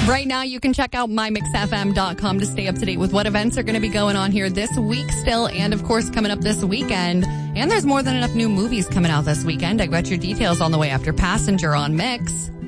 Right now, you can check out mymixfm.com to stay up to date with what events are going to be going on here this week still, and of course, coming up this weekend. And there's more than enough new movies coming out this weekend. I got your details on the way after Passenger on Mix.